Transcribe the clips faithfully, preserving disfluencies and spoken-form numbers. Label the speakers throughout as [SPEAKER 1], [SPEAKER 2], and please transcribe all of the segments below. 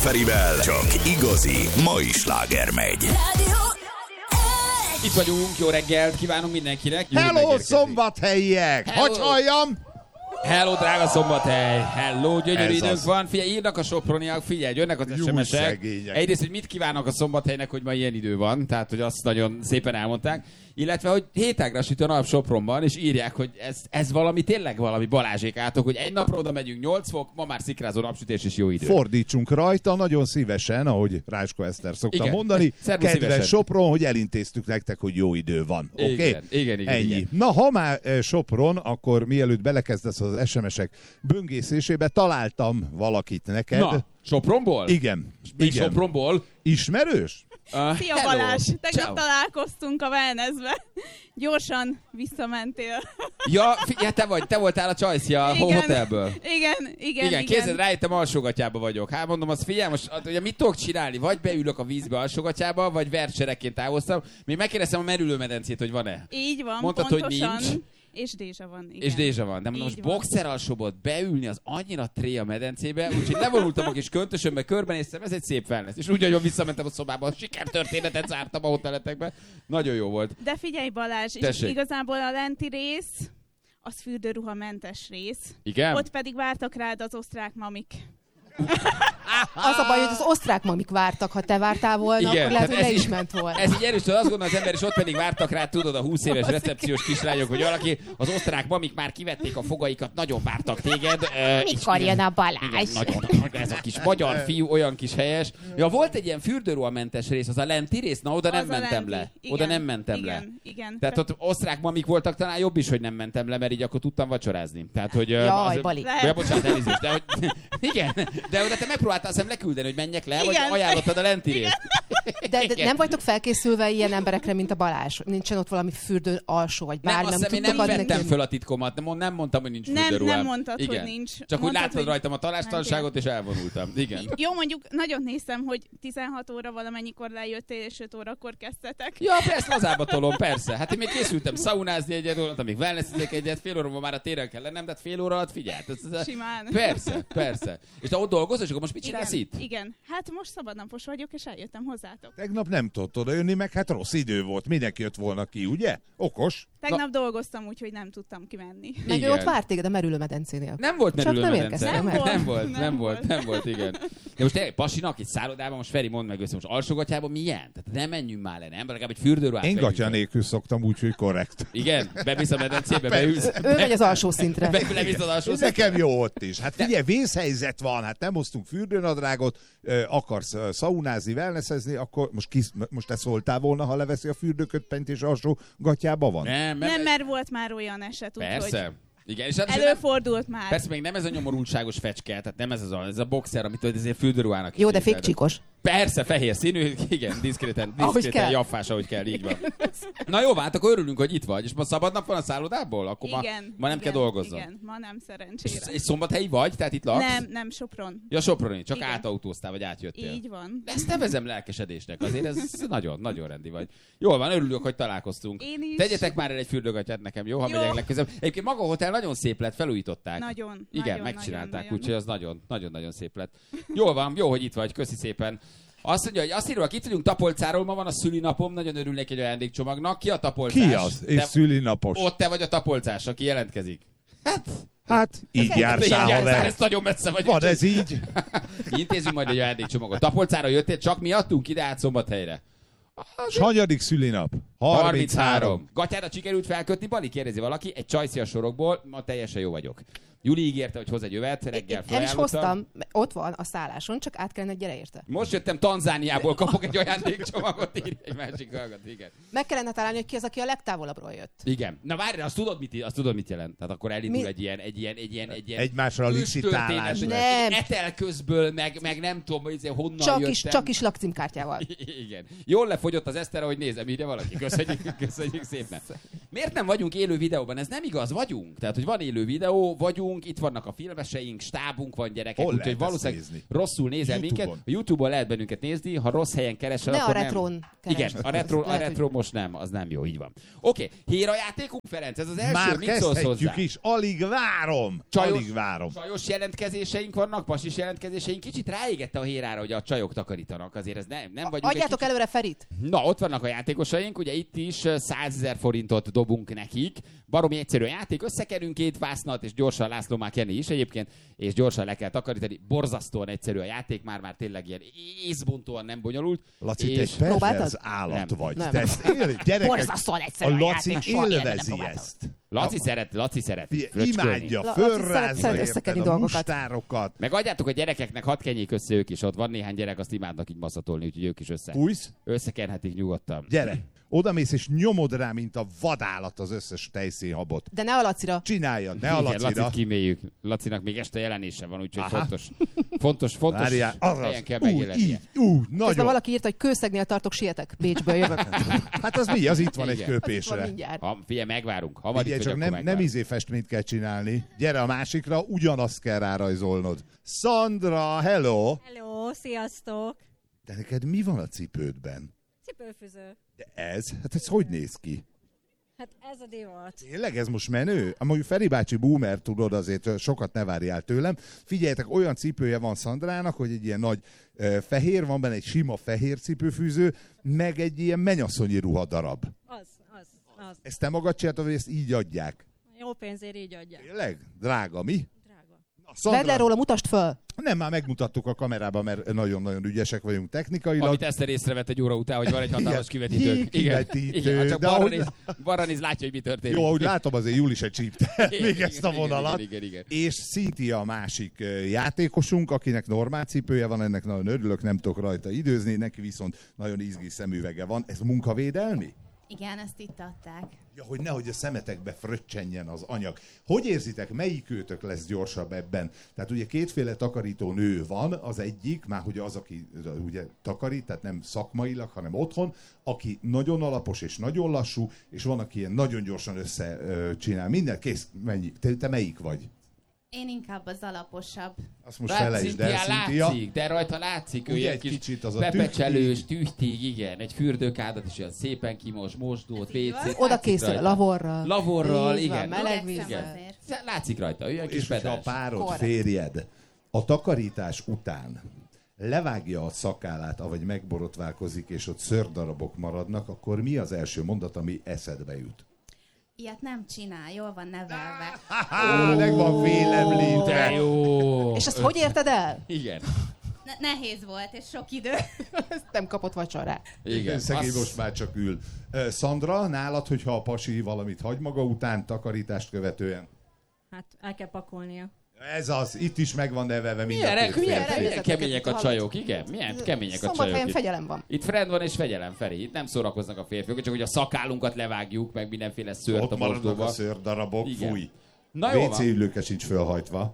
[SPEAKER 1] Ferivel csak igazi mai sláger megy.
[SPEAKER 2] Itt vagyunk, jó reggelt kívánunk mindenkinek.
[SPEAKER 3] Hello, szombathelyiek! Hogy halljam?
[SPEAKER 2] Hello, drága Szombathely! Hello, gyönyörű
[SPEAKER 3] Ez
[SPEAKER 2] időnk
[SPEAKER 3] az.
[SPEAKER 2] van. Figyelj, írnak a soproniak, figyelj, jönnek az
[SPEAKER 3] Jú,
[SPEAKER 2] es em esek.
[SPEAKER 3] szegények.
[SPEAKER 2] Egyrészt, hogy mit kívánok a Szombathelynek, hogy ma ilyen idő van, tehát, hogy azt nagyon szépen elmondták. Illetve, hogy hétágra süt a nap Sopronban, és írják, hogy ez, ez valami, tényleg valami Balázsék átok, hogy egy napra oda megyünk nyolc fok, ma már szikrázó napsütés és jó idő.
[SPEAKER 3] Fordítsunk rajta nagyon szívesen, ahogy Rácskó Eszter szokta
[SPEAKER 2] Igen.
[SPEAKER 3] mondani.
[SPEAKER 2] Szervusz,
[SPEAKER 3] Kedves
[SPEAKER 2] szívesen.
[SPEAKER 3] Sopron, hogy elintéztük nektek, hogy jó idő van. Oké? Okay?
[SPEAKER 2] Igen, igen, igen,
[SPEAKER 3] Ennyi.
[SPEAKER 2] igen.
[SPEAKER 3] Na, ha már eh, Sopron, akkor mielőtt belekezdesz az es em esek böngészésébe, találtam valakit neked.
[SPEAKER 2] Na, Sopronból?
[SPEAKER 3] Igen.
[SPEAKER 2] Mi
[SPEAKER 3] Igen.
[SPEAKER 2] Sopronból?
[SPEAKER 3] Ismerős?
[SPEAKER 2] Uh,
[SPEAKER 4] Szia
[SPEAKER 2] hello.
[SPEAKER 4] Balázs! Tegnap
[SPEAKER 2] Ciao.
[SPEAKER 4] találkoztunk a wellnessbe. Gyorsan visszamentél.
[SPEAKER 2] Ja, figyelj, te vagy, te voltál a Csajci a
[SPEAKER 4] Igen.
[SPEAKER 2] hotelből.
[SPEAKER 4] Igen, igen,
[SPEAKER 2] Igen,
[SPEAKER 4] igen.
[SPEAKER 2] képzeld, rájöttem, alsógatyába vagyok. Hát mondom, azt figyelj, most hát, ugye mit tudok csinálni? Vagy beülök a vízbe alsógatyába, vagy verserekként távoztam. Még megkérdeztem a merülőmedencét, hogy van-e.
[SPEAKER 4] Így van,
[SPEAKER 2] Mondtad, hogy
[SPEAKER 4] pontosan.
[SPEAKER 2] nincs.
[SPEAKER 4] És dézsa van, igen.
[SPEAKER 2] És dézsa van. De mondom,
[SPEAKER 4] Így
[SPEAKER 2] most
[SPEAKER 4] van.
[SPEAKER 2] boxer alsóból beülni az annyira tré a medencébe, úgyhogy levonultam a kis köntösömbe, körbenéztem, ez egy szép wellness. És úgy, hogy visszamentem a szobába, sikertörténetet zártam a hoteletekbe. Nagyon jó volt.
[SPEAKER 4] De figyelj Balázs, és
[SPEAKER 2] Tessék.
[SPEAKER 4] igazából a lenti rész, az fürdőruhamentes rész.
[SPEAKER 2] Igen?
[SPEAKER 4] Ott pedig vártak rád az osztrák mamik.
[SPEAKER 5] Az a baj, hogy az osztrák mamik vártak, ha te vártál volna,
[SPEAKER 2] Igen,
[SPEAKER 5] akkor lehet,
[SPEAKER 2] tehát
[SPEAKER 5] hogy le
[SPEAKER 2] ez
[SPEAKER 5] is ment volna.
[SPEAKER 2] Ez így erős, hogy azt gondolom az ember, és ott pedig vártak rá, tudod, a húsz éves recepciós kislányok, hogy valaki, az osztrák mamik már kivették a fogaikat, nagyon vártak téged. Uh,
[SPEAKER 5] Mikor jön a Balázs?
[SPEAKER 2] Igen, nagyon, ez a kis magyar fiú, olyan kis helyes. Ja, volt egy ilyen fürdőruhamentes rész, az a lenti rész, na oda nem
[SPEAKER 4] Az a
[SPEAKER 2] mentem
[SPEAKER 4] lenti.
[SPEAKER 2] le.
[SPEAKER 4] Igen,
[SPEAKER 2] Oda nem mentem
[SPEAKER 4] igen,
[SPEAKER 2] le.
[SPEAKER 4] Igen,
[SPEAKER 2] Tehát ott osztrák mamik voltak, talán jobb is, hogy nem mentem le, mert így akkor tudtam vacsorázni. Tehát, hogy... ö,
[SPEAKER 5] Jaj,
[SPEAKER 2] az-
[SPEAKER 5] Bali.
[SPEAKER 4] Lehet.
[SPEAKER 2] Ja, bocsánat, elnézést, de hogy... Igen, de oda te megpróbáltál szem leküldeni, hogy menjek le, vagy
[SPEAKER 4] Igen.
[SPEAKER 2] ajánlottad a lenti részt.
[SPEAKER 5] De, de nem vagytok felkészülve ilyen emberekre, mint a Balázs? Nincsen ott valami fürdő alsó, vagy
[SPEAKER 2] Nem,
[SPEAKER 5] bármi,
[SPEAKER 2] azt
[SPEAKER 5] nem
[SPEAKER 2] hiszem, én
[SPEAKER 5] tudtok
[SPEAKER 2] nem
[SPEAKER 5] adni
[SPEAKER 2] vettem
[SPEAKER 5] neki?
[SPEAKER 2] föl a titkomat, nem, nem mondtam, hogy nincs
[SPEAKER 4] Nem,
[SPEAKER 2] fürdőruhám.
[SPEAKER 4] nem mondtad, hogy
[SPEAKER 2] Igen.
[SPEAKER 4] nincs.
[SPEAKER 2] Csak úgy
[SPEAKER 4] Mondtad,
[SPEAKER 2] láttad
[SPEAKER 4] hogy
[SPEAKER 2] rajtam a tanástalanságot, és elvonultam. Igen.
[SPEAKER 4] Jó, mondjuk nagyon néztem, hogy tizenhat óra valamennyikor lejöttél, és öt órakor kezdtetek.
[SPEAKER 2] Ja, persze, lazába tolom, persze. Hát én még készültem szaunázni egyet, voltam még wellnessezek egyet, fél óra már a téren kell lennem, de hát fél óra alatt figyelj. Ez, ez,
[SPEAKER 4] Simán.
[SPEAKER 2] Persze, persze. És te ott dolgozol, és akkor most mit csinálsz
[SPEAKER 4] Igen,
[SPEAKER 2] itt?
[SPEAKER 4] igen. Hát most szabadnapos vagyok, és eljöttem hozzátok.
[SPEAKER 3] Tegnap nem tudott odajönni, meg hát rossz idő volt. Mindenki jött volna ki, ugye? Okos.
[SPEAKER 4] Tegnap dolgoztam, úgyhogy nem tudtam kimenni.
[SPEAKER 5] Meg ő
[SPEAKER 2] Igen.
[SPEAKER 5] ott várt téged a merülőmedencénél.
[SPEAKER 2] Nem volt
[SPEAKER 5] Csak
[SPEAKER 2] merülő
[SPEAKER 5] nem
[SPEAKER 2] medence.
[SPEAKER 5] érkeztél
[SPEAKER 4] meg.
[SPEAKER 2] Nem volt,
[SPEAKER 4] Nem
[SPEAKER 2] nem volt,
[SPEAKER 4] volt.
[SPEAKER 2] nem volt, igen. De most tényleg pasinak egy szállodában, most Feri, mondd meg össze, most alsógatyában milyen? Tehát nem menjünk már le, nem? Legalább egy fürdőruhát
[SPEAKER 3] Én
[SPEAKER 2] vegyünk
[SPEAKER 3] gatya
[SPEAKER 2] fel.
[SPEAKER 3] nélkül szoktam, úgyhogy korrekt.
[SPEAKER 2] Igen, bevisz a medencébe, beülsz.
[SPEAKER 5] Ő megy az alsó szintre.
[SPEAKER 2] Be, levisz az alsó szintre.
[SPEAKER 3] Nekem jó ott is. Hát figyelj, vészhelyzet van, hát nem hoztunk fürdőnadrágot, ö, akarsz ö, szaunázni, wellnessezni, akkor most, kis, most te szóltál volna, ha leveszi a fürdőkötpenyt és alsó gatyába van?
[SPEAKER 2] Nem, nem,
[SPEAKER 4] Nem, mert volt már olyan eset, úgyhogy
[SPEAKER 2] persze. Igen, és hát nem,
[SPEAKER 4] előfordult már.
[SPEAKER 2] persze még nem ez a nyomorultságos fecske, tehát nem ez, az a, ez a boxer, amit ezért fürdőruhának
[SPEAKER 5] Jó,
[SPEAKER 2] is
[SPEAKER 5] de
[SPEAKER 2] hívják.
[SPEAKER 5] fékcsikos.
[SPEAKER 2] Persze, fehér színű, igen, diszkréten,
[SPEAKER 5] Ahogy
[SPEAKER 2] diszkréten
[SPEAKER 5] kell.
[SPEAKER 2] jaffás, ahogy kell, így van. Na jó, hát akkor örülünk, hogy itt vagy, és ma szabad nap van a szállodából? Akkor ma,
[SPEAKER 4] Igen,
[SPEAKER 2] ma nem
[SPEAKER 4] igen,
[SPEAKER 2] kell dolgozzon.
[SPEAKER 4] Igen, ma nem
[SPEAKER 2] És,
[SPEAKER 4] szerencsére.
[SPEAKER 2] és szombathelyi vagy, tehát itt laksz?
[SPEAKER 4] Nem, nem, Sopron.
[SPEAKER 2] Ja, Soproni, csak
[SPEAKER 4] Igen.
[SPEAKER 2] átautóztál, vagy átjöttél.
[SPEAKER 4] Így van.
[SPEAKER 2] De ezt nevezem lelkesedésnek, azért ez nagyon, nagyon rendi vagy. Jól van, örülök, hogy találkoztunk.
[SPEAKER 4] Én is.
[SPEAKER 2] Tegyetek már el egy fürdőgatyát nekem, jó? Ha
[SPEAKER 4] Jó.
[SPEAKER 2] megyek legközelebb. Egyébként maga a hotel nagyon szép lett, felújították.
[SPEAKER 4] Nagyon,
[SPEAKER 2] Igen,
[SPEAKER 4] nagyon,
[SPEAKER 2] megcsinálták,
[SPEAKER 4] nagyon,
[SPEAKER 2] úgyhogy az nagyon, nagyon-nagyon szép lett. Jól van, jó, hogy itt vagy, köszi szépen. Azt mondja, hogy azt írva, itt vagyunk Tapolcáról, ma van a szülinapom, nagyon örülnék egy ajándékcsomagnak. Ki a tapolcás?
[SPEAKER 3] Ki az? És
[SPEAKER 2] Te-
[SPEAKER 3] szülinapos.
[SPEAKER 2] Ott te vagy a tapolcás, aki jelentkezik. Hát,
[SPEAKER 3] Hát így
[SPEAKER 2] te
[SPEAKER 3] jársz
[SPEAKER 2] így
[SPEAKER 3] el, ha
[SPEAKER 2] jársz,
[SPEAKER 3] lehet.
[SPEAKER 2] ez nagyon messze vagy.
[SPEAKER 3] Van ez így?
[SPEAKER 2] Intézzünk majd egy ajándékcsomagot. Tapolcára jöttél, csak miattunk ide át Szombathelyre.
[SPEAKER 3] S hanyadik szülinap? harminchárom.
[SPEAKER 2] Gatyára sikerült felkötni, Bali, kérdezi valaki, egy csajci a sorokból, ma teljesen jó vagyok. Juli ígérte, hogy hoz egy övet, reggel
[SPEAKER 5] El is
[SPEAKER 2] felajánlottam.
[SPEAKER 5] hoztam, ott van a szálláson, csak át kellene, gyere érte.
[SPEAKER 2] Most jöttem Tanzániából, kapok egy ajándékcsomagot, írja egy másik hallgat, igen.
[SPEAKER 5] Meg kellene találni, hogy ki az, aki a legtávolabbról jött.
[SPEAKER 2] Igen. Na várj, azt tudod, mit, azt tudod, mit jelent? Tehát akkor elindul
[SPEAKER 5] Mi?
[SPEAKER 2] egy ilyen, egy ilyen, egy ilyen, egy ilyen
[SPEAKER 3] Egymásra licitálás.
[SPEAKER 2] őstörténet, hogy
[SPEAKER 5] Nem.
[SPEAKER 2] etel közből, meg, meg nem tudom, hogy izé honnan
[SPEAKER 5] Csak
[SPEAKER 2] jöttem.
[SPEAKER 5] is, csak is lakcímkártyával.
[SPEAKER 2] Igen. Jól lefogyott az Eszter, ahogy nézem, írja valaki. Köszönjük, köszönjük szépen. Miért nem vagyunk élő videóban? Ez nem igaz, vagyunk. Tehát, hogy van élő videó, vagyunk, itt vannak a filmeseink, stábunk van, gyerekek. Úgyhogy valószínűleg nézni? Rosszul nézel
[SPEAKER 3] YouTube-on.
[SPEAKER 2] minket. A YouTube-on lehet bennünket nézni, ha rossz helyen keresel,
[SPEAKER 5] ne
[SPEAKER 2] akkor
[SPEAKER 5] a retrón
[SPEAKER 2] nem.
[SPEAKER 5] keresd.
[SPEAKER 2] Igen, a retro, a
[SPEAKER 5] Lehet,
[SPEAKER 2] retro most nem, az nem jó, így van. Oké, okay. Hérajátékunk, Ferenc, ez az első,
[SPEAKER 3] Már
[SPEAKER 2] mit szólsz hozzá?
[SPEAKER 3] kezdhetjük is, alig várom.
[SPEAKER 2] Csajos,
[SPEAKER 3] alig várom.
[SPEAKER 2] Csajos jelentkezéseink vannak, pasis jelentkezéseink. Kicsit ráégette a hérára, hogy a csajok takarítanak. Azért ez nem, nem vagyunk.
[SPEAKER 5] Adjátok
[SPEAKER 2] kicsit...
[SPEAKER 5] előre Ferit.
[SPEAKER 2] Na, ott vannak a játékosaink, ugye itt is százezer forintot dobunk nekik. Baromi egyszerű a játék, összekerünk két vásznat, és gyorsan László már kenni is egyébként, és gyorsan le kell takarítani. Borzasztóan egyszerű a játék, már már tényleg ilyen észbontóan nem bonyolult.
[SPEAKER 3] Laci,
[SPEAKER 2] és...
[SPEAKER 3] te egy perverz
[SPEAKER 5] Próbáltad?
[SPEAKER 3] állat
[SPEAKER 2] Nem.
[SPEAKER 3] vagy.
[SPEAKER 5] Nem.
[SPEAKER 3] Te ezt él, gyerekek,
[SPEAKER 5] Borzasztóan egyszerű
[SPEAKER 3] a
[SPEAKER 5] a
[SPEAKER 3] Laci
[SPEAKER 5] játék, soha életben nem
[SPEAKER 3] élvezi
[SPEAKER 5] próbáltam.
[SPEAKER 3] ezt.
[SPEAKER 2] Laci szeret, Laci szeret. fröcskölni.
[SPEAKER 3] Imádja,
[SPEAKER 5] Laci szeret-
[SPEAKER 3] fölrázza
[SPEAKER 5] szeret
[SPEAKER 3] érted
[SPEAKER 5] összekenni
[SPEAKER 3] a
[SPEAKER 5] dolgokat.
[SPEAKER 3] mustárokat.
[SPEAKER 2] Meg adjátok a gyerekeknek, hadd kenjék össze ők is, ott van néhány gyerek, azt imádnak így maszatolni, úgyhogy ők is össze.
[SPEAKER 3] Fújsz?
[SPEAKER 2] Összekenhetik nyugodtan.
[SPEAKER 3] Gyere, odamész és nyomod rá, mint a vadállat az összes tejszínhabot.
[SPEAKER 5] De ne a Lacira.
[SPEAKER 3] Csináljad, ne a
[SPEAKER 2] Igen,
[SPEAKER 3] Lacira.
[SPEAKER 2] Lacit kiméljük. Lacinak még este jelenése van, úgyhogy
[SPEAKER 3] Aha.
[SPEAKER 2] fontos, fontos, fontos
[SPEAKER 3] Várjál, azaz,
[SPEAKER 2] helyen kell
[SPEAKER 3] úgy,
[SPEAKER 2] megjelennie.
[SPEAKER 3] így, úgy,
[SPEAKER 5] Közben
[SPEAKER 3] nagyon.
[SPEAKER 5] valaki írta, hogy kőszegnél tartok, sietek. Bécsből jövök.
[SPEAKER 3] Hát az mi? Az itt van egy
[SPEAKER 2] Igen.
[SPEAKER 5] Az itt van
[SPEAKER 3] kőpésre.
[SPEAKER 5] mindjárt.
[SPEAKER 2] Ha, figyelj, megvárunk. Hamar
[SPEAKER 3] Figyelj,
[SPEAKER 2] itt
[SPEAKER 3] csak
[SPEAKER 2] vagy,
[SPEAKER 3] nem,
[SPEAKER 2] akkor
[SPEAKER 3] nem
[SPEAKER 2] megvárunk.
[SPEAKER 3] izé festményt kell csinálni. Gyere a másikra, ugyanazt kell rárajzolnod. Sandra, hello!
[SPEAKER 6] Hello, sziasztok!
[SPEAKER 3] De neked mi van a cipődben?
[SPEAKER 6] Cipőfűző.
[SPEAKER 3] De ez? Hát ez hogy néz ki?
[SPEAKER 6] Hát ez a divat.
[SPEAKER 3] Tényleg ez most menő? Amúgy Feri bácsi boomer, tudod, azért sokat ne várjál tőlem. Figyeljetek, olyan cipője van Szandrának, hogy egy ilyen nagy uh, fehér, van benne egy sima fehér cipőfűző, meg egy ilyen mennyasszonyi ruhadarab.
[SPEAKER 6] Az, az, az.
[SPEAKER 3] Ezt te magad csináltad, vagy ezt így adják?
[SPEAKER 6] Jó pénzért így adják.
[SPEAKER 3] Tényleg? Drága, mi?
[SPEAKER 6] Drága.
[SPEAKER 3] Na,
[SPEAKER 5] Vedd le róla, mutasd föl.
[SPEAKER 3] Nem, már megmutattuk a kamerában, mert nagyon-nagyon ügyesek vagyunk technikailag.
[SPEAKER 2] Amit Eszter észrevett egy óra után, hogy van egy hatalmas
[SPEAKER 3] Igen.
[SPEAKER 2] kivetítők.
[SPEAKER 3] Jé, kivetítő,
[SPEAKER 2] Igen. Ha csak
[SPEAKER 3] de
[SPEAKER 2] balra,
[SPEAKER 3] ahogy-
[SPEAKER 2] néz, balra néz, látja, hogy mi történik.
[SPEAKER 3] Jó, ahogy látom, azért Júli se csípte
[SPEAKER 2] Igen,
[SPEAKER 3] még
[SPEAKER 2] igen,
[SPEAKER 3] ezt a
[SPEAKER 2] igen,
[SPEAKER 3] vonalat.
[SPEAKER 2] igen, igen,
[SPEAKER 3] És Cynthia a másik ö, játékosunk, akinek normál cipője van, ennek nagyon örülök, nem tudok rajta időzni, neki viszont nagyon izgi szemüvege van. Ez munkavédelmi?
[SPEAKER 7] Igen, ezt itt adták.
[SPEAKER 3] Ja, hogy nehogy a szemetekbe fröccsenjen az anyag. Hogy érzitek, melyik őtök lesz gyorsabb ebben? Tehát ugye kétféle takarító nő van, az egyik, már hogy az, aki ugye takarít, tehát nem szakmailag, hanem otthon, aki nagyon alapos és nagyon lassú, és van, aki ilyen nagyon gyorsan összecsinál. Minden kész, mennyi? Te, te melyik vagy?
[SPEAKER 7] Én inkább az alaposabb.
[SPEAKER 3] Azt most
[SPEAKER 2] Látszik,
[SPEAKER 3] felejtsd el,
[SPEAKER 2] Cynthia,
[SPEAKER 3] Cynthia.
[SPEAKER 2] látszik, de rajta látszik, ő
[SPEAKER 3] Ugye
[SPEAKER 2] ilyen
[SPEAKER 3] egy
[SPEAKER 2] kis
[SPEAKER 3] kicsit az a
[SPEAKER 2] pepecselős, tűztig, igen, egy fürdőkádat is olyan szépen kimos, mosdót, vécét.
[SPEAKER 5] Oda készül, lavorral.
[SPEAKER 2] Lavorral,
[SPEAKER 5] Így van,
[SPEAKER 2] igen.
[SPEAKER 5] meleg
[SPEAKER 7] Igyekszem
[SPEAKER 5] vízzel.
[SPEAKER 7] azért.
[SPEAKER 2] Látszik rajta, ő ilyen kis
[SPEAKER 3] És hogyha a
[SPEAKER 2] pedás.
[SPEAKER 3] párod,
[SPEAKER 5] Korrekt.
[SPEAKER 3] férjed a takarítás után levágja a szakállát, avagy megborotválkozik, és ott szőrdarabok maradnak, akkor mi az első mondat, ami eszedbe jut?
[SPEAKER 7] Ilyet nem csinál, jól van nevelve.
[SPEAKER 3] Á, meg van félemlítve.
[SPEAKER 2] De jó!
[SPEAKER 5] És ezt hogy érted el?
[SPEAKER 2] Igen.
[SPEAKER 7] Ne- nehéz volt, és sok idő.
[SPEAKER 5] Ezt nem kapott vacsorát.
[SPEAKER 3] Igen, szegény
[SPEAKER 2] azt-
[SPEAKER 3] most már csak ül. Ö, Szandra, nálad, hogyha a pasi valamit hagy maga után, takarítást követően?
[SPEAKER 6] Hát el kell pakolnia.
[SPEAKER 3] Ez az, itt is meg van nevelve mind a
[SPEAKER 2] Milyen,
[SPEAKER 3] két
[SPEAKER 2] milyen,
[SPEAKER 3] férfi.
[SPEAKER 2] milyen kemények a
[SPEAKER 5] hallgat.
[SPEAKER 2] csajok, igen? Milyen kemények a csajok
[SPEAKER 5] Szombathelyen
[SPEAKER 2] itt.
[SPEAKER 5] fegyelem van.
[SPEAKER 2] Itt friend van és fegyelem, Feri. Itt nem szórakoznak a férfiak, csak hogy a szakálunkat levágjuk, meg mindenféle szőrt
[SPEAKER 3] Ott
[SPEAKER 2] a
[SPEAKER 3] maradnak
[SPEAKER 2] mosdóba.
[SPEAKER 3] a szőrdarabok,
[SPEAKER 2] Igen.
[SPEAKER 3] fúj.
[SPEAKER 2] Na jó
[SPEAKER 3] vé cé
[SPEAKER 2] van.
[SPEAKER 3] ülőke sincs fölhajtva.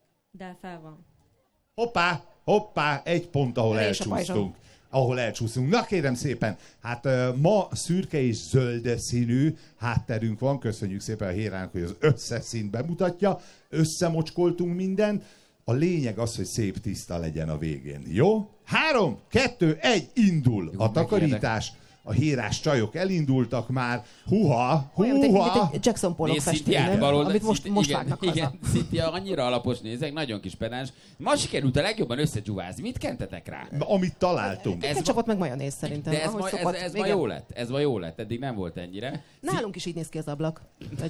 [SPEAKER 6] De fel van.
[SPEAKER 3] Hoppá, hoppá, egy pont, ahol
[SPEAKER 5] Rés a
[SPEAKER 3] elcsúsztunk. Ahol elcsúszunk. Na kérem szépen, hát uh, ma szürke és zöld színű hátterünk van, köszönjük szépen a Hérának, hogy az összes színt bemutatja, összemocskoltunk mindent, a lényeg az, hogy szép tiszta legyen a végén. Jó? Három, kettő, egy, indul
[SPEAKER 2] Jó,
[SPEAKER 3] a takarítás. A hírás csajok elindultak már. Huha,
[SPEAKER 5] Olyan, mint egy, mint
[SPEAKER 3] huha.
[SPEAKER 5] egy Jackson Pollock
[SPEAKER 2] Nézd
[SPEAKER 5] festmény,
[SPEAKER 2] Cynthia-t,
[SPEAKER 5] nem?
[SPEAKER 2] bal oldalt,
[SPEAKER 5] Amit most,
[SPEAKER 2] Cynthia-
[SPEAKER 5] most
[SPEAKER 2] igen,
[SPEAKER 5] vágnak
[SPEAKER 2] igen,
[SPEAKER 5] haza.
[SPEAKER 2] Cynthia annyira alapos nézek, nagyon kis pedáns. Ma sikerült a legjobban összedzsúvázni. Mit kentetek rá?
[SPEAKER 3] Amit találtunk.
[SPEAKER 2] Ez
[SPEAKER 5] Ketchupot meg majonéz szerintem.
[SPEAKER 2] De ez,
[SPEAKER 5] ahogy
[SPEAKER 2] ma, ez,
[SPEAKER 5] szokott.
[SPEAKER 2] ez ma
[SPEAKER 5] Igen.
[SPEAKER 2] jó lett. Ez ma jó lett. Eddig nem volt ennyire.
[SPEAKER 5] Nálunk is így néz ki az ablak.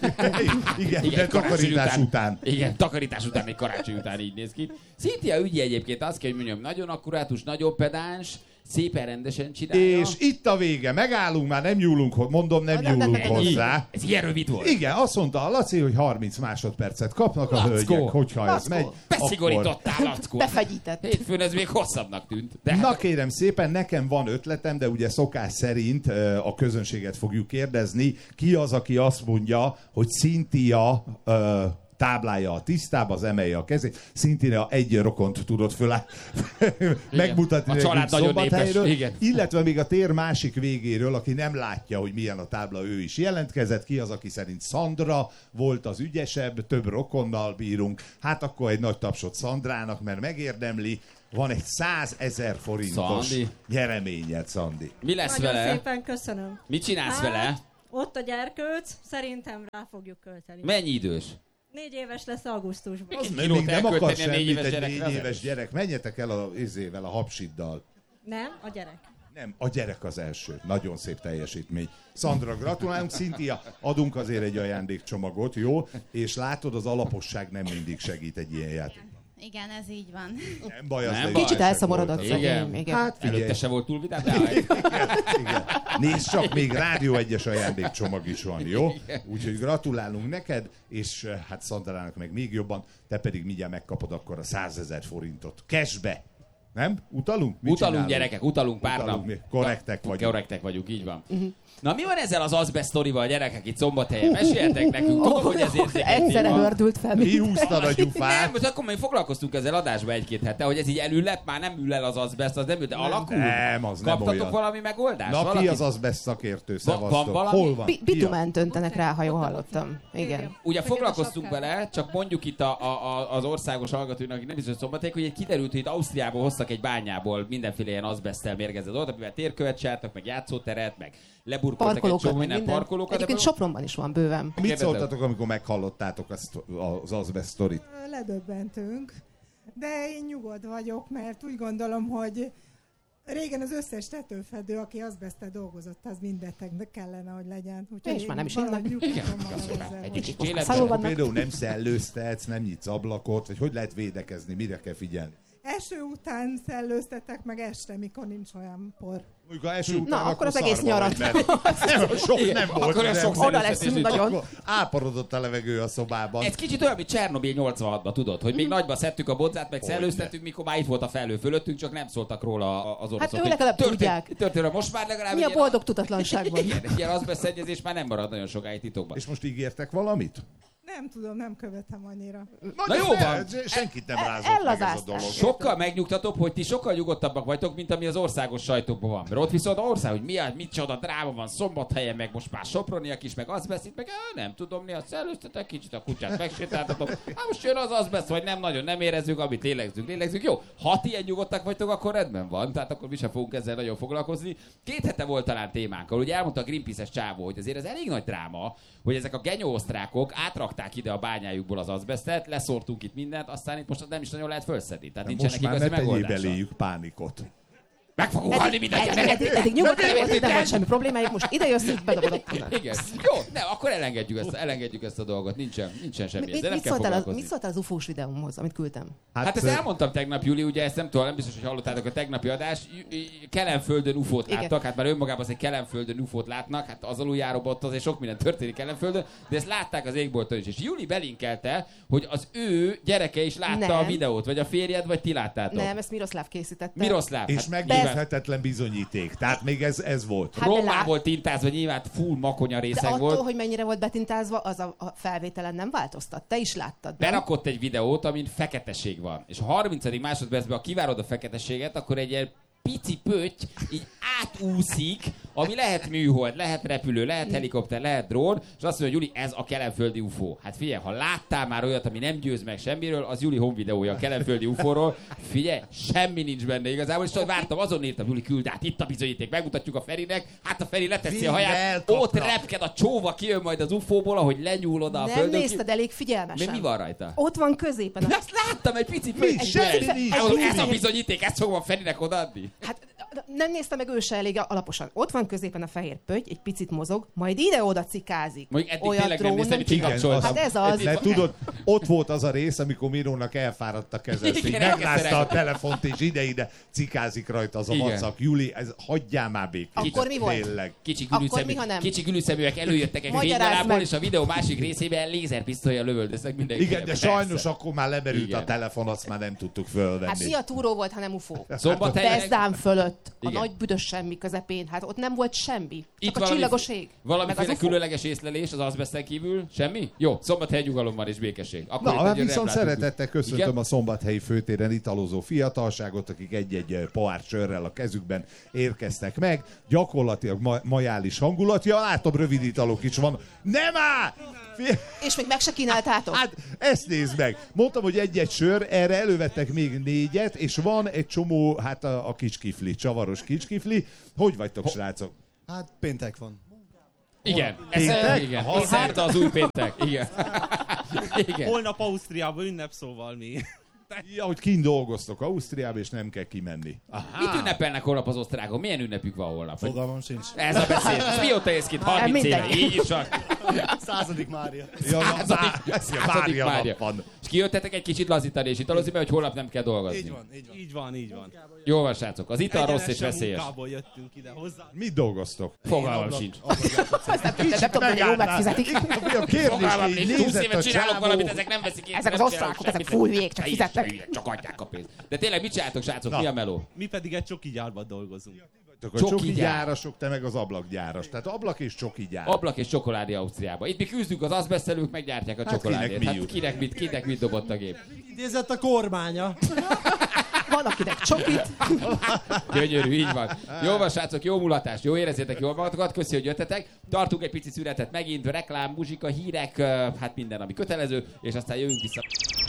[SPEAKER 3] Igen,
[SPEAKER 2] Igen,
[SPEAKER 3] de takarítás után.
[SPEAKER 2] Igen, takarítás után, egy karácsony után így néz ki. Cynthia ügyi egyébként azt kell, hogy mondjam, nagyon akkurátus, nagyon pedáns, szépen rendesen csinálja.
[SPEAKER 3] És itt a vége, megállunk már, nem nyúlunk, ho- mondom, nem
[SPEAKER 5] Na, de- de-
[SPEAKER 3] nyúlunk
[SPEAKER 5] de-
[SPEAKER 3] hozzá.
[SPEAKER 2] Ez ilyen rövid volt.
[SPEAKER 3] Igen, azt mondta a Laci, hogy harminc másodpercet kapnak a
[SPEAKER 2] Lackó.
[SPEAKER 3] hölgyek, hogyha ez
[SPEAKER 5] Lackó.
[SPEAKER 3] megy.
[SPEAKER 2] Beszigorítottál, Lackó.
[SPEAKER 5] Befegyített.
[SPEAKER 2] Hétfőn ez még hosszabbnak tűnt. De
[SPEAKER 3] Na kérem szépen, nekem van ötletem, de ugye szokás szerint ö, a közönséget fogjuk kérdezni, ki az, aki azt mondja, hogy Cynthia ö, táblája a tisztába, az emelje a kezét. Szintén a egy rokont tudott föláll megmutatni
[SPEAKER 2] A
[SPEAKER 3] nekünk
[SPEAKER 2] család nagyon
[SPEAKER 3] Szombathelyről.
[SPEAKER 2] népes, igen.
[SPEAKER 3] Illetve még a tér másik végéről, aki nem látja, hogy milyen a tábla, ő is jelentkezett. Ki az, aki szerint Szandra volt az ügyesebb, több rokonnal bírunk. Hát akkor egy nagy tapsot Szandrának, mert megérdemli. Van egy százezer forintos
[SPEAKER 2] Szandi.
[SPEAKER 3] nyereményed, Szandi.
[SPEAKER 2] Mi lesz
[SPEAKER 6] Nagyon
[SPEAKER 2] vele?
[SPEAKER 6] szépen köszönöm.
[SPEAKER 2] Mit csinálsz
[SPEAKER 6] Hát,
[SPEAKER 2] vele?
[SPEAKER 6] Ott a gyerkőc, szerintem rá fogjuk költeni.
[SPEAKER 2] Mennyi idős?
[SPEAKER 6] Négy éves lesz augusztusban.
[SPEAKER 3] Az
[SPEAKER 2] kilót
[SPEAKER 3] még nem
[SPEAKER 2] elkölteni
[SPEAKER 3] akar
[SPEAKER 2] a négy
[SPEAKER 3] semmit
[SPEAKER 2] éves
[SPEAKER 3] egy
[SPEAKER 2] gyerekre,
[SPEAKER 3] négy
[SPEAKER 2] az
[SPEAKER 3] éves gyerek. Menjetek el a izével, a hapsiddal.
[SPEAKER 6] Nem, a gyerek.
[SPEAKER 3] Nem, a gyerek az első. Nagyon szép teljesítmény. Szandra, gratulálunk. Cynthia, adunk azért egy ajándékcsomagot, jó? És látod, az alaposság nem mindig segít egy ilyen játék.
[SPEAKER 7] Igen, ez így van.
[SPEAKER 3] Nem baj, az
[SPEAKER 2] Nem
[SPEAKER 3] ne
[SPEAKER 2] baj.
[SPEAKER 3] is
[SPEAKER 5] Kicsit
[SPEAKER 3] csak
[SPEAKER 5] elszomorodott
[SPEAKER 3] volt.
[SPEAKER 2] Igen.
[SPEAKER 5] szegény. Igen.
[SPEAKER 3] Hát figyelj,
[SPEAKER 2] Előtte se volt túl vidám, de
[SPEAKER 3] igen, igen. Nézd csak, még Rádió egyes ajándékcsomag is van, jó? Úgyhogy gratulálunk neked, és hát Szandrának meg még jobban, te pedig mindjárt megkapod akkor a százezer forintot. Cashbe! Nem? Utalunk? Mit
[SPEAKER 2] utalunk
[SPEAKER 3] csinálunk?
[SPEAKER 2] gyerekek, utalunk pár
[SPEAKER 3] Utalunk
[SPEAKER 2] nap.
[SPEAKER 3] mi? Korrektek vagyunk.
[SPEAKER 2] Korrektek vagyunk, így van. Na mi van ezzel az azbest sztorival, gyerekek, itt Szombathelyen? Meséljetek nekünk, tudom, hogy ez érzékeny
[SPEAKER 5] Egyszerre
[SPEAKER 2] téma.
[SPEAKER 5] hördült fel.
[SPEAKER 3] Mi
[SPEAKER 5] mint-
[SPEAKER 3] húztad a
[SPEAKER 2] Nem,
[SPEAKER 3] gyufát?
[SPEAKER 2] most akkor még foglalkoztunk ezzel adásba egy-két hete, hogy ez így elüllett, már nem ül el az azbest, az nem ül, de alakul.
[SPEAKER 3] Nem, az nem
[SPEAKER 2] Kaptatok
[SPEAKER 3] olyan.
[SPEAKER 2] valami megoldást?
[SPEAKER 3] Na,
[SPEAKER 2] Valaki-
[SPEAKER 3] ki az azbest szakértő?
[SPEAKER 2] van
[SPEAKER 3] Szevasztok.
[SPEAKER 2] valami?
[SPEAKER 3] Hol van?
[SPEAKER 5] Bi-
[SPEAKER 3] Ki a-
[SPEAKER 5] Bitument öntenek rá, ha jól hallottam. Igen.
[SPEAKER 2] Ugye foglalkoztunk vele, csak mondjuk itt a, a, a, az országos hallgatóinak, akik nem biztos Szombathelyek, hogy egy kiderült, hogy itt Ausztriából hoztak egy bányából mindenféle ilyen azbesztel mérgezett dolgot, amivel térkövet csináltak, meg játszóteret, meg leburkoltak egy
[SPEAKER 5] Parkolókat,
[SPEAKER 2] csomó
[SPEAKER 5] meg
[SPEAKER 2] minden
[SPEAKER 5] minden.
[SPEAKER 2] parkolókat.
[SPEAKER 5] Egyébként
[SPEAKER 2] ebből-
[SPEAKER 5] Sopronban is van bőven.
[SPEAKER 3] Mit
[SPEAKER 2] Kérdezem.
[SPEAKER 3] szóltatok, amikor meghallottátok azt, az azbest sztorit?
[SPEAKER 8] Ledöbbentünk, de én nyugodt vagyok, mert úgy gondolom, hogy régen az összes tetőfedő, aki azbesztel dolgozott, az mindbetegnek kellene, hogy legyen. Úgyhogy
[SPEAKER 5] És
[SPEAKER 8] én
[SPEAKER 5] már nem is
[SPEAKER 8] valahogy
[SPEAKER 5] hinnek.
[SPEAKER 8] nyugtatom magam ezzel,
[SPEAKER 2] Egy
[SPEAKER 8] hogy-
[SPEAKER 2] kicsit
[SPEAKER 5] Most már
[SPEAKER 2] életben-
[SPEAKER 5] szalul
[SPEAKER 3] Akkor
[SPEAKER 5] vannak.
[SPEAKER 3] például nem szellőztetsz, nem nyitsz ablakot, vagy hogy lehet védekezni, mire kell figyelni?
[SPEAKER 8] Eső után szellőztetek, meg este, mikor nincs olyan por.
[SPEAKER 3] Mondjuk a eső után,
[SPEAKER 5] Na, akkor az egész
[SPEAKER 3] szarva
[SPEAKER 5] nyarat.
[SPEAKER 3] vagy, mert nem, sok nem volt.
[SPEAKER 2] akkor olyan
[SPEAKER 3] nem
[SPEAKER 2] sok
[SPEAKER 3] volt.
[SPEAKER 5] Oda
[SPEAKER 2] szellőztetés,
[SPEAKER 5] leszünk
[SPEAKER 2] hogy-
[SPEAKER 5] nagyon.
[SPEAKER 3] Akkor áporodott a levegő a szobában.
[SPEAKER 2] Ez kicsit olyan, mint Csernobil nyolcvanhatban, tudod, hogy még nagyba szedtük a bodzát, meg
[SPEAKER 3] Hogyne.
[SPEAKER 2] szellőztettünk, mikor már itt volt a felhő fölöttünk, csak nem szóltak róla az oroszok.
[SPEAKER 5] ő
[SPEAKER 2] hogy
[SPEAKER 5] legalább
[SPEAKER 2] történt-
[SPEAKER 5] tudják.
[SPEAKER 2] Történt, most már legalább
[SPEAKER 5] Mi a
[SPEAKER 2] ilyen-
[SPEAKER 5] boldog tudatlanságban?
[SPEAKER 2] Igen, ilyen azbesztennyezés már nem marad nagyon sokáig titokban.
[SPEAKER 3] És most ígértek valamit?
[SPEAKER 8] Nem tudom, nem követem annyira.
[SPEAKER 2] Na jó van.
[SPEAKER 3] Senkit nem
[SPEAKER 5] El-
[SPEAKER 3] rázott meg ez a
[SPEAKER 5] ellazázták.
[SPEAKER 3] dolog.
[SPEAKER 2] Sokkal megnyugtatóbb, hogy ti sokkal nyugodtabbak vagytok, mint ami az országos sajtókban van. Mert ott viszont az ország, hogy mi a, mit csoda dráma van Szombathelyen, meg most már Soproniak is, meg azbest itt, meg á, nem tudom, mi a szellőztetek, kicsit a kutyát megsétáltatok. Hát most jön az azbest, vagy nem nagyon nem érezzük, amit lélegzünk, lélegzünk. Jó, ha ti ilyen nyugodtak vagytok, akkor rendben van, tehát akkor mi sem fogunk ezzel nagyon foglalkozni. Két hete volt talán témánkkal, ugye elmondta a Greenpeace-es csávó, hogy azért ez elég nagy dráma, hogy ezek a genyó osztrákok átrakták ide a bányájukból az azbestet, leszórtunk itt mindent, aztán itt most nem is nagyon lehet felszedni. Tehát nincsenek
[SPEAKER 3] Most már
[SPEAKER 2] igazi
[SPEAKER 3] ne tegyél
[SPEAKER 2] megoldása.
[SPEAKER 3] beléjük pánikot.
[SPEAKER 2] Meg fogunk halni mindent.
[SPEAKER 5] Eddig, eddig, eddig nyugodtan volt, nem volt semmi problémájuk, most ide jössz, így bedobod a...
[SPEAKER 2] Igen. Jó, nem, akkor elengedjük ezt, elengedjük ezt a dolgot. Nincsen, nincsen semmi.
[SPEAKER 5] Mit,
[SPEAKER 2] Ezzel nem
[SPEAKER 5] mit,
[SPEAKER 2] kell
[SPEAKER 5] szóltál az,
[SPEAKER 2] foglalkozni.
[SPEAKER 5] mit szóltál az ufós videómhoz, amit küldtem?
[SPEAKER 2] Hát ezt
[SPEAKER 3] ö,
[SPEAKER 2] elmondtam tegnap, Juli, ugye ezt nem tudom, nem biztos, hogy hallottátok a tegnapi adást. J- j- Kelenföldön ufót
[SPEAKER 5] Igen.
[SPEAKER 2] láttak, hát már önmagában az, hogy Kelenföldön ufót látnak, hát az aluljáróban ott azért sok minden történik Kelenföldön, de ezt látták az égbolton is. És Juli belinkelte, hogy az ő gyereke is látta
[SPEAKER 5] Nem.
[SPEAKER 2] a videót, vagy a férjed, vagy ti láttátok.
[SPEAKER 5] Nem, ezt Miroslav készítette.
[SPEAKER 2] Miroszláv.
[SPEAKER 3] És
[SPEAKER 2] hát
[SPEAKER 3] meggyőzhetetlen bizonyíték. Tehát még ez, ez volt.
[SPEAKER 5] Hát de
[SPEAKER 2] rommá
[SPEAKER 5] lát-
[SPEAKER 2] volt tintázva, nyilván full makonya
[SPEAKER 5] De
[SPEAKER 2] részeg
[SPEAKER 5] attól,
[SPEAKER 2] volt.
[SPEAKER 5] hogy mennyire volt betintázva, az a, a felvételen nem változtat. Te is láttad, nem?
[SPEAKER 2] Berakott egy videót, amin feketeség van. És a harmincadik másodpercben, ha kivárod a feketességet, akkor egy ilyen pici pötty így átúszik, ami lehet műhold, lehet repülő, lehet helikopter, lehet drón, és azt mondja, hogy Juli, ez a kelenföldi ufó. Hát figyelj, ha láttál már olyat, ami nem győz meg semmiről, az Juli home videója a kelenföldi ufóról. Figyelj, semmi nincs benne igazából, és tudod, vártam, azon írtam, Juli, küld át, itt a bizonyíték, megmutatjuk a Ferinek, hát a Feri leteszi a haját,
[SPEAKER 3] elkapnak.
[SPEAKER 2] ott repked a csóva, kijön majd az ufóból, ahogy lenyúl oda a
[SPEAKER 5] Nem
[SPEAKER 2] földön.
[SPEAKER 5] nézted elég figyelmesen.
[SPEAKER 2] Mi, mi van rajta?
[SPEAKER 5] Ott van középen. A...
[SPEAKER 2] Azt láttam, egy pici
[SPEAKER 3] Mi?
[SPEAKER 2] pötty.
[SPEAKER 3] Semmi
[SPEAKER 2] Egy-
[SPEAKER 3] nincs,
[SPEAKER 2] Hát,
[SPEAKER 3] Juli.
[SPEAKER 2] ez a bizonyíték, ezt fogom a Ferinek odaadni.
[SPEAKER 5] Hát nem nézte meg ő se elég alaposan. Ott van középen a fehér pötty, egy picit mozog, majd ide-oda cikázik.
[SPEAKER 2] Mondjuk eddig
[SPEAKER 5] Olyan
[SPEAKER 2] tényleg nem
[SPEAKER 5] drón
[SPEAKER 2] néztem,
[SPEAKER 5] nem
[SPEAKER 2] hogy
[SPEAKER 5] csinál.
[SPEAKER 2] kikapcsoltam.
[SPEAKER 5] Hát ez az.
[SPEAKER 3] De tudod, ott volt az a rész, amikor Mirónak elfáradt a keze,
[SPEAKER 2] Igen,
[SPEAKER 3] így megrázta a
[SPEAKER 2] elkezdte
[SPEAKER 3] telefont, és ide-ide cikázik rajta az a
[SPEAKER 2] Igen.
[SPEAKER 3] WhatsApp. Juli, ez, hagyjál már békén.
[SPEAKER 5] Akkor mi volt?
[SPEAKER 3] Tényleg.
[SPEAKER 2] Kicsi
[SPEAKER 5] Akkor
[SPEAKER 2] gülüszemű,
[SPEAKER 5] mi, ha nem?
[SPEAKER 2] kicsi gülüszeműek előjöttek egy
[SPEAKER 5] Magyarázd
[SPEAKER 2] fénynyalából,
[SPEAKER 5] meg.
[SPEAKER 2] és a videó másik részében lézerpisztolya lövöldöztek mindenki.
[SPEAKER 3] Igen, de sajnos akkor már lemerült
[SPEAKER 2] Igen.
[SPEAKER 3] a telefon, azt már nem tudtuk
[SPEAKER 5] Hát
[SPEAKER 3] fölvenni.
[SPEAKER 5] mi a túró volt, ha nem ufó?
[SPEAKER 2] Szombathelyen,
[SPEAKER 5] Bezdám fölött. ott a
[SPEAKER 2] Igen.
[SPEAKER 5] nagy büdös semmi közepén, hát ott nem volt semmi. Csak
[SPEAKER 2] Itt
[SPEAKER 5] a
[SPEAKER 2] valami-
[SPEAKER 5] csillagos ég. meg
[SPEAKER 2] Valamiféle
[SPEAKER 5] az ufó.
[SPEAKER 2] különleges észlelés az azbesten kívül? Semmi? Jó, Szombathely nyugalom van és békesség. Akkor
[SPEAKER 3] Na,
[SPEAKER 2] itt
[SPEAKER 3] hát
[SPEAKER 2] egy
[SPEAKER 3] viszont
[SPEAKER 2] replát-
[SPEAKER 3] szeretettel köszöntöm
[SPEAKER 2] Igen?
[SPEAKER 3] a Szombathelyi főtéren italozó fiatalságot, akik egy-egy eh, pohár sörrel a kezükben érkeztek meg. Gyakorlatilag ma- majális hangulat. Ja, látom, rövid italok is van. Nem áll! Fi-
[SPEAKER 5] És még meg se kínáltátok?
[SPEAKER 3] Hát, ezt nézd meg. Mondtam, hogy egy-egy sör, erre elővettek még négyet, és van egy csomó, hát a, a kicskifli, csavaros kicskifli. Hogy vagytok, srácok?
[SPEAKER 9] Hát péntek van.
[SPEAKER 2] Igen. Ez,
[SPEAKER 3] Péntek?
[SPEAKER 2] igen.
[SPEAKER 3] Aha.
[SPEAKER 2] Szerda az új péntek. Igen. Igen.
[SPEAKER 10] Holnap Ausztriában ünnepszóval mi.
[SPEAKER 3] Ja, hogy kint dolgoztok Ausztriába, és nem kell kimenni.
[SPEAKER 2] Mit ünnepelnek holnap az osztrákon? Milyen ünnepük van holnap?
[SPEAKER 9] Fogalmam sincs.
[SPEAKER 2] Ez a beszéd. Ez mióta ész ki? harminc éve.
[SPEAKER 5] mindegy.
[SPEAKER 2] Így is van.
[SPEAKER 9] Századik Mária.
[SPEAKER 3] Ja, na,
[SPEAKER 2] Századik,
[SPEAKER 3] Má-
[SPEAKER 2] századik
[SPEAKER 3] Mária
[SPEAKER 2] Mária.
[SPEAKER 3] nap van.
[SPEAKER 2] És kijöttetek egy kicsit lazítani és italozni, mert hogy holnap nem kell dolgozni.
[SPEAKER 9] Így van, így van.
[SPEAKER 10] Így van, így van.
[SPEAKER 2] Jó van, srácok. Az ital rossz és
[SPEAKER 10] Egyenesen
[SPEAKER 2] veszélyes.
[SPEAKER 10] munkából jöttünk ide hozzá.
[SPEAKER 3] Mit dolgoztok?
[SPEAKER 2] Fogalmam sincs.
[SPEAKER 5] Azt nem tudod, nem tudom, hogy jól megfizetik.
[SPEAKER 3] A kérdés,
[SPEAKER 2] Fogalmam
[SPEAKER 3] így
[SPEAKER 2] nincs. húsz
[SPEAKER 3] nézett
[SPEAKER 2] évet
[SPEAKER 3] a
[SPEAKER 2] csinálok
[SPEAKER 3] csávó.
[SPEAKER 2] valamit, ezek nem veszik észre.
[SPEAKER 5] Ezek az
[SPEAKER 2] nem
[SPEAKER 5] osztrákok,
[SPEAKER 2] csinálok
[SPEAKER 5] ezek
[SPEAKER 2] semmit.
[SPEAKER 5] full vég, csak
[SPEAKER 2] Te is
[SPEAKER 5] fizetnek.
[SPEAKER 2] hülye, csak adják a pénzt. De tényleg mit csináltok, srácok? Mi a meló?
[SPEAKER 10] Mi pedig egy csoki gyárban dolgozunk.
[SPEAKER 3] A
[SPEAKER 2] Csoki
[SPEAKER 3] csoki
[SPEAKER 2] gyár.
[SPEAKER 3] gyárasok, te meg az ablakgyáras. Tehát ablak és csoki gyár.
[SPEAKER 2] Ablak és csokoládé Ausztriába. Itt mi küzdünk, az azbesztelők meggyártják a
[SPEAKER 3] Hát
[SPEAKER 2] csokoládét.
[SPEAKER 3] kinek mi
[SPEAKER 2] Hát
[SPEAKER 3] jut?
[SPEAKER 2] kinek mit, kinek mit dobott a gép?
[SPEAKER 9] Idézett a kormánya.
[SPEAKER 5] Van, akinek csokit.
[SPEAKER 2] Gyönyörű, így van. Jó van, srácok, jó mulatást, jó érezzétek jól magatokat, köszi, hogy jöttetek. Tartunk egy pici szünetet megint, reklám, muzsika, hírek, hát minden, ami kötelező, és aztán jövünk vissza.